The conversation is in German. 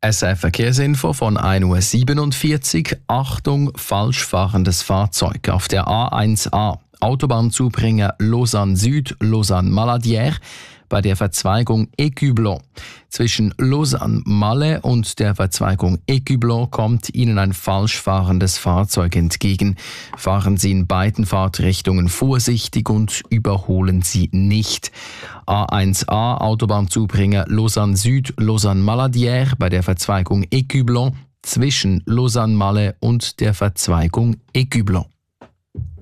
SRF Verkehrsinfo von 1:47 Uhr. Achtung, falsch fahrendes Fahrzeug auf der A1A. Autobahnzubringer Lausanne Süd, Lausanne Maladière bei der Verzweigung Écublon. Zwischen Lausanne-Malais und der Verzweigung Écublon kommt Ihnen ein falsch fahrendes Fahrzeug entgegen. Fahren Sie in beiden Fahrtrichtungen vorsichtig und überholen Sie nicht. A1A Autobahnzubringer Lausanne Süd, Lausanne Maladière bei der Verzweigung Écublon zwischen Lausanne-Malais und der Verzweigung Écublon.